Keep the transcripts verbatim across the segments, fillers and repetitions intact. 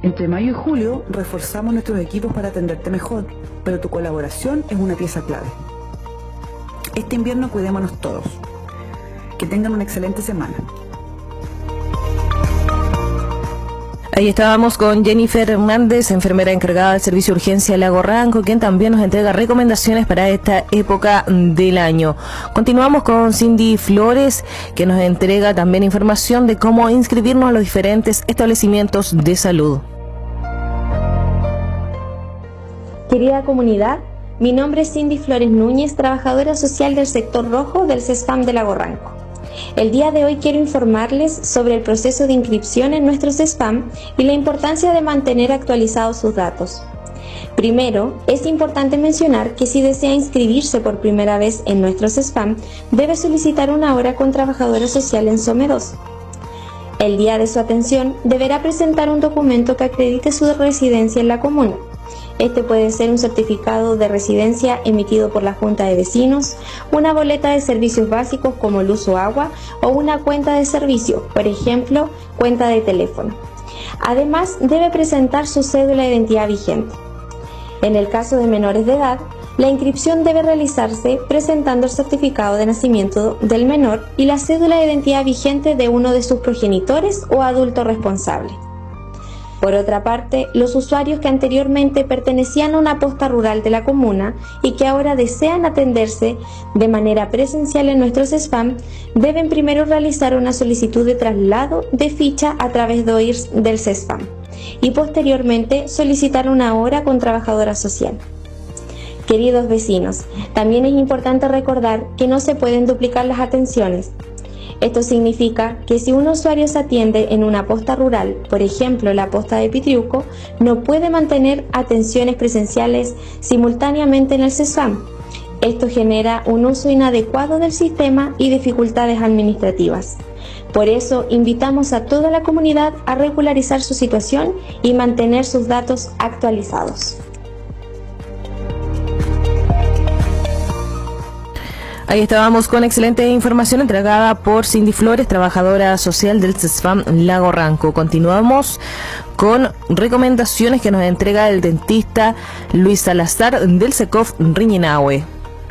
Entre mayo y julio reforzamos nuestros equipos para atenderte mejor, pero tu colaboración es una pieza clave. Este invierno cuidémonos todos. Que tengan una excelente semana. Ahí estábamos con Jennifer Hernández, enfermera encargada del servicio de urgencia Lago Ranco, quien también nos entrega recomendaciones para esta época del año. Continuamos con Cindy Flores, que nos entrega también información de cómo inscribirnos a los diferentes establecimientos de salud. Querida comunidad, mi nombre es Cindy Flores Núñez, trabajadora social del sector rojo del CESFAM de Lago Ranco. El día de hoy quiero informarles sobre el proceso de inscripción en nuestro CESFAM y la importancia de mantener actualizados sus datos. Primero, es importante mencionar que si desea inscribirse por primera vez en nuestro CESFAM, debe solicitar una hora con trabajadora social en SOME dos. El día de su atención, deberá presentar un documento que acredite su residencia en la comuna. Este puede ser un certificado de residencia emitido por la Junta de Vecinos, una boleta de servicios básicos como luz o agua o una cuenta de servicio, por ejemplo, cuenta de teléfono. Además, debe presentar su cédula de identidad vigente. En el caso de menores de edad, la inscripción debe realizarse presentando el certificado de nacimiento del menor y la cédula de identidad vigente de uno de sus progenitores o adulto responsable. Por otra parte, los usuarios que anteriormente pertenecían a una posta rural de la comuna y que ahora desean atenderse de manera presencial en nuestro CESFAM, deben primero realizar una solicitud de traslado de ficha a través de O I R S del CESFAM y posteriormente solicitar una hora con trabajadora social. Queridos vecinos, también es importante recordar que no se pueden duplicar las atenciones. Esto significa que si un usuario se atiende en una posta rural, por ejemplo la posta de Pitriuco, no puede mantener atenciones presenciales simultáneamente en el CESFAM. Esto genera un uso inadecuado del sistema y dificultades administrativas. Por eso invitamos a toda la comunidad a regularizar su situación y mantener sus datos actualizados. Ahí estábamos con excelente información entregada por Cindy Flores, trabajadora social del CESFAM Lago Ranco. Continuamos con recomendaciones que nos entrega el dentista Luis Salazar del SECOF Riñinahue.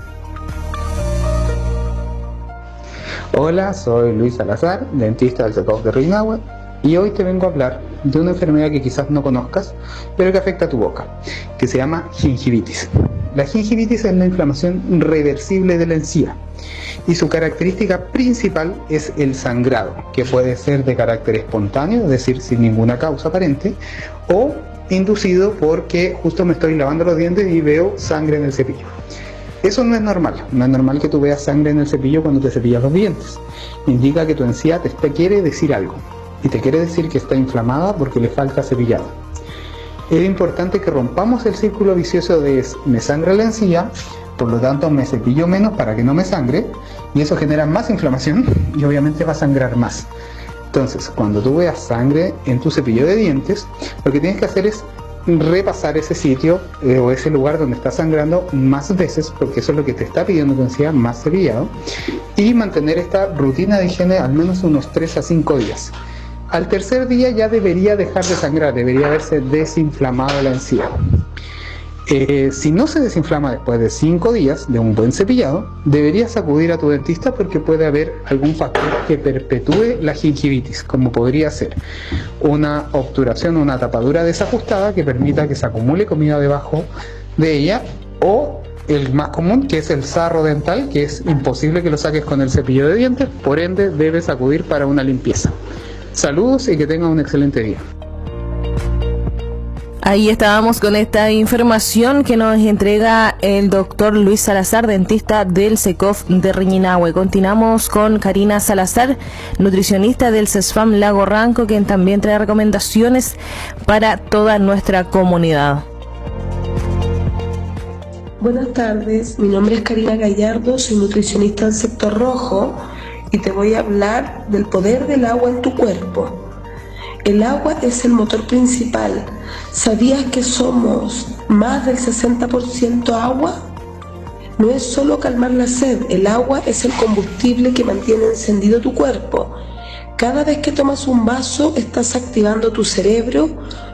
Hola, soy Luis Salazar, dentista del SECOF de Riñinahue, y hoy te vengo a hablar de una enfermedad que quizás no conozcas, pero que afecta a tu boca, que se llama gingivitis. La gingivitis es la inflamación reversible de la encía y su característica principal es el sangrado, que puede ser de carácter espontáneo, es decir, sin ninguna causa aparente, o inducido porque justo me estoy lavando los dientes y veo sangre en el cepillo. Eso no es normal, no es normal que tú veas sangre en el cepillo cuando te cepillas los dientes. Indica que tu encía te quiere decir algo, y te quiere decir que está inflamada porque le falta cepillado. Es importante que rompamos el círculo vicioso de me sangra la encía, por lo tanto me cepillo menos para que no me sangre, y eso genera más inflamación y obviamente va a sangrar más. Entonces, cuando tú veas sangre en tu cepillo de dientes, lo que tienes que hacer es repasar ese sitio eh, o ese lugar donde está sangrando más veces, porque eso es lo que te está pidiendo tu encía, más cepillado, y mantener esta rutina de higiene al menos unos tres a cinco días. Al tercer día ya debería dejar de sangrar, debería haberse desinflamado la encía. Eh, si no se desinflama después de cinco días de un buen cepillado, deberías acudir a tu dentista porque puede haber algún factor que perpetúe la gingivitis, como podría ser una obturación o una tapadura desajustada que permita que se acumule comida debajo de ella, o el más común, que es el sarro dental, que es imposible que lo saques con el cepillo de dientes, por ende debes acudir para una limpieza. Saludos y que tengan un excelente día. Ahí estábamos con esta información que nos entrega el doctor Luis Salazar, dentista del SECOF de Riñinahue. Continuamos con Karina Salazar, nutricionista del CESFAM Lago Ranco, quien también trae recomendaciones para toda nuestra comunidad. Buenas tardes, mi nombre es Karina Gallardo, soy nutricionista del sector rojo y te voy a hablar del poder del agua en tu cuerpo. El agua es el motor principal. ¿Sabías que somos más del sesenta por ciento agua? No es solo calmar la sed, el agua es el combustible que mantiene encendido tu cuerpo. Cada vez que tomas un vaso estás activando tu cerebro,